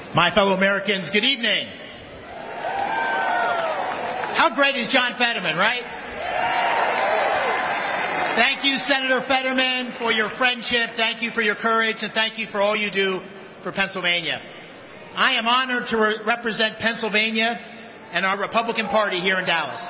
My fellow Americans, good evening. How great is John Fetterman, right? Thank you, Senator Fetterman, for your friendship. Thank you for your courage, and thank you for all you do for Pennsylvania. I am honored to represent Pennsylvania and our Republican Party here in Dallas.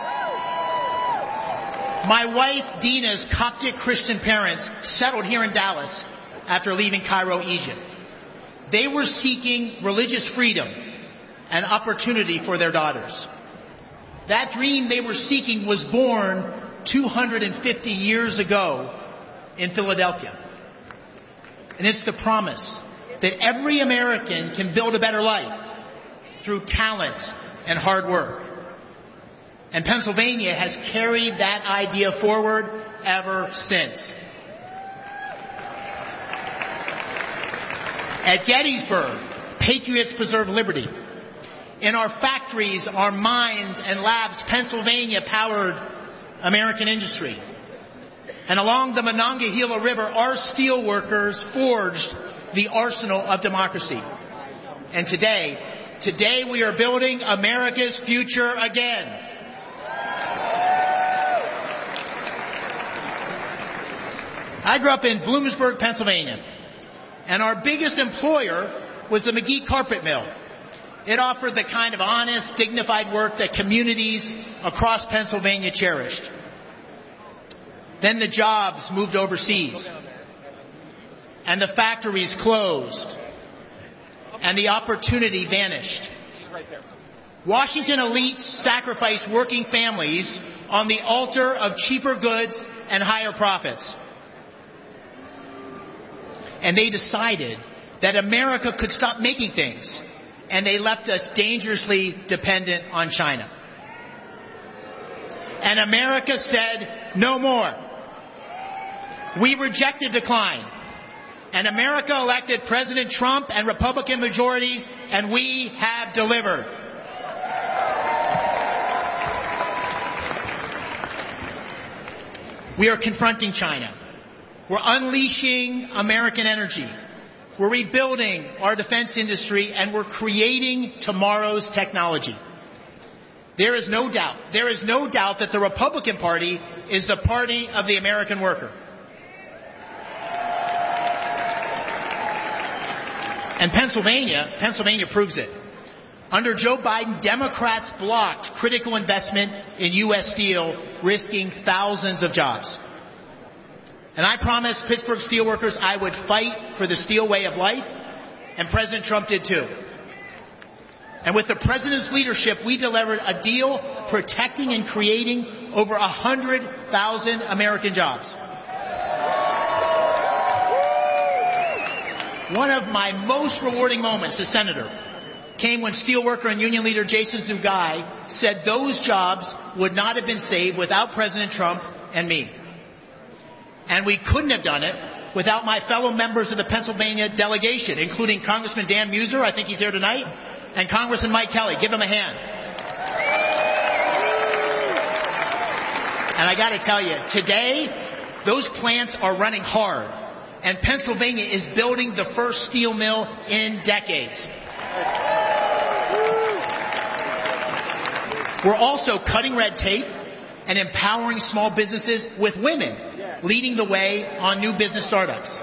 My wife, Dina's Coptic Christian parents settled here in Dallas after leaving Cairo, Egypt. They were seeking religious freedom and opportunity for their daughters. That dream they were seeking was born 250 years ago in Philadelphia. And it's the promise that every American can build a better life through talent and hard work. And Pennsylvania has carried that idea forward ever since. At Gettysburg, patriots preserve liberty. In our factories, our mines and labs, Pennsylvania powered American industry. And along the Monongahela River, our steel workers forged the arsenal of democracy. And today we are building America's future again. I grew up in Bloomsburg, Pennsylvania, and our biggest employer was the McGee Carpet Mill. It offered the kind of honest, dignified work that communities across Pennsylvania cherished. Then the jobs moved overseas, and the factories closed, and the opportunity vanished. Washington elites sacrificed working families on the altar of cheaper goods and higher profits. And they decided that America could stop making things, and they left us dangerously dependent on China. And America said, no more. We rejected decline. And America elected President Trump and Republican majorities, and we have delivered. We are confronting China. We're unleashing American energy. We're rebuilding our defense industry, and we're creating tomorrow's technology. There is no doubt that the Republican Party is the party of the American worker. And Pennsylvania proves it. Under Joe Biden, Democrats blocked critical investment in U.S. steel, risking thousands of jobs. And I promised Pittsburgh steelworkers I would fight for the steel way of life, and President Trump did too. And with the President's leadership, we delivered a deal protecting and creating over 100,000 American jobs. One of my most rewarding moments as senator came when steelworker and union leader Jason Zugai said those jobs would not have been saved without President Trump and me. And we couldn't have done it without my fellow members of the Pennsylvania delegation, including Congressman Dan Muser, I think he's here tonight, and Congressman Mike Kelly. Give him a hand. And I got to tell you, today, those plants are running hard, and Pennsylvania is building the first steel mill in decades. We're also cutting red tape and empowering small businesses with women leading the way on new business startups.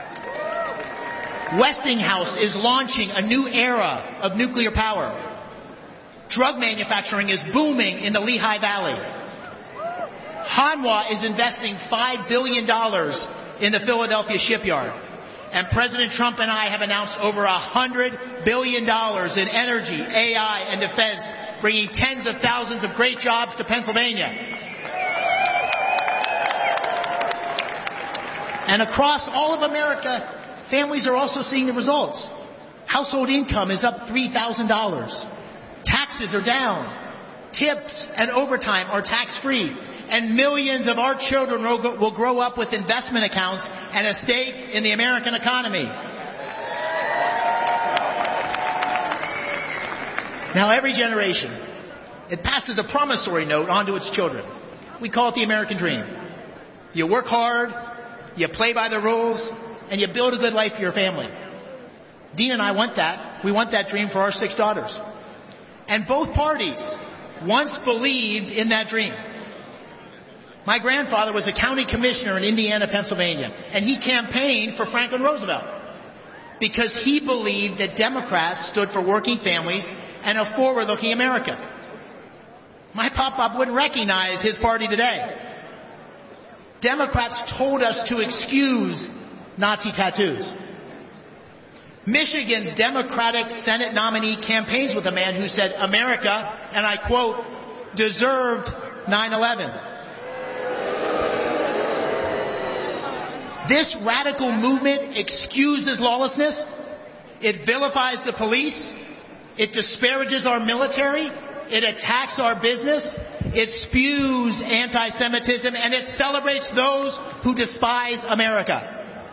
Westinghouse is launching a new era of nuclear power. Drug manufacturing is booming in the Lehigh Valley. Hanwha is investing $5 billion in the Philadelphia shipyard. And President Trump and I have announced over $100 billion in energy, AI, and defense, bringing tens of thousands of great jobs to Pennsylvania. And across all of America, families are also seeing the results. Household income is up $3,000. Taxes are down. Tips and overtime are tax-free. And millions of our children will grow up with investment accounts and a stake in the American economy. Now, every generation, it passes a promissory note on to its children. We call it the American dream. You work hard, you play by the rules, and you build a good life for your family. Dean and I want that. We want that dream for our 6 daughters. And both parties once believed in that dream. My grandfather was a county commissioner in Indiana, Pennsylvania, and he campaigned for Franklin Roosevelt because he believed that Democrats stood for working families and a forward-looking America. My pop-pop wouldn't recognize his party today. Democrats told us to excuse Nazi tattoos. Michigan's Democratic Senate nominee campaigns with a man who said America, and I quote, deserved 9/11. This radical movement excuses lawlessness. It vilifies the police. It disparages our military. It attacks our business. It spews anti-Semitism, and it celebrates those who despise America.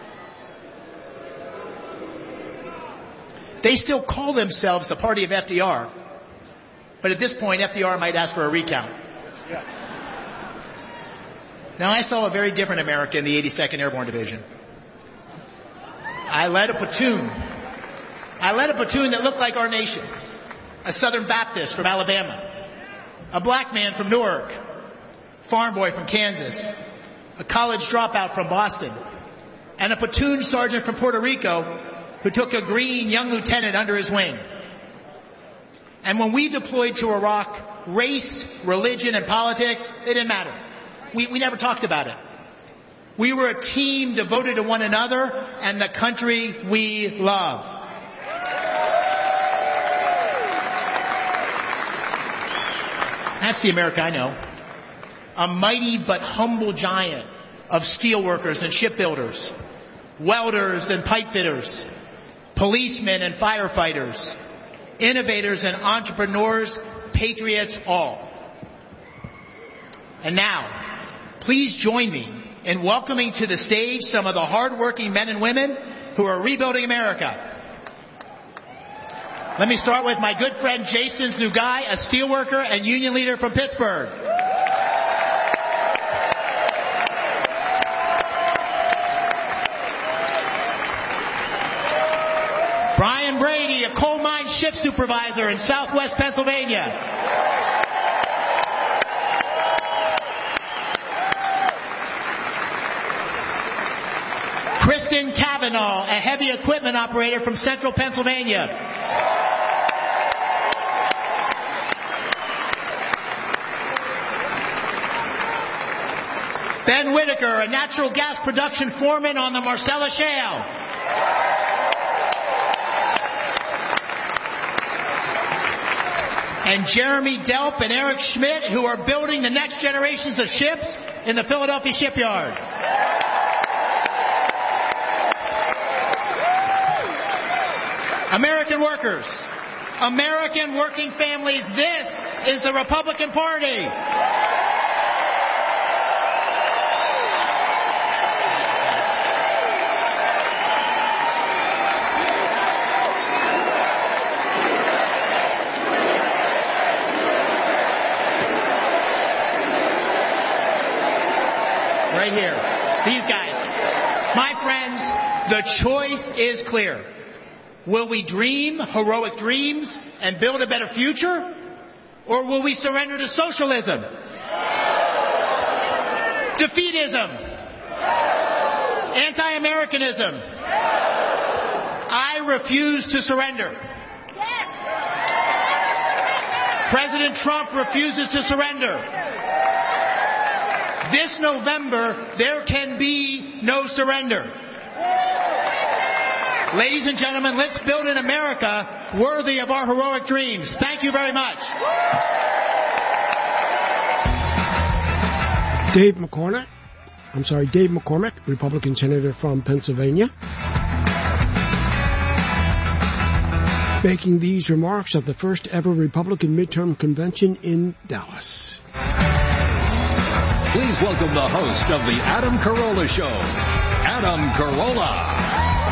They still call themselves the party of FDR, but at this point, FDR might ask for a recount. Now, I saw a very different America in the 82nd Airborne Division. I led a platoon that looked like our nation. A Southern Baptist from Alabama, a black man from Newark, farm boy from Kansas, a college dropout from Boston, and a platoon sergeant from Puerto Rico who took a green young lieutenant under his wing. And when we deployed to Iraq, race, religion, and politics, they didn't matter. We never talked about it. We were a team devoted to one another and the country we love. That's the America I know. A mighty but humble giant of steelworkers and shipbuilders, welders and pipe fitters, policemen and firefighters, innovators and entrepreneurs, patriots all. And now, please join me in welcoming to the stage some of the hardworking men and women who are rebuilding America. Let me start with my good friend Jason Zugai, a steelworker and union leader from Pittsburgh. Brian Brady, a coal mine shift supervisor in Southwest Pennsylvania. Kristen Cavanaugh, a heavy equipment operator from Central Pennsylvania. Ben Whitaker, a natural gas production foreman on the Marcellus Shale. And Jeremy Delp and Eric Schmidt, who are building the next generations of ships in the Philadelphia shipyard. American workers, American working families, this is the Republican Party. Right here. These guys. My friends, the choice is clear. Will we dream heroic dreams and build a better future? Or will we surrender to socialism? Defeatism? Anti-Americanism? I refuse to surrender. President Trump refuses to surrender. This November, there can be no surrender. Ladies and gentlemen, let's build an America worthy of our heroic dreams. Thank you very much. Dave McCormick, Republican Senator from Pennsylvania, making these remarks at the first ever Republican midterm convention in Dallas. Please welcome the host of the Adam Carolla Show, Adam Carolla.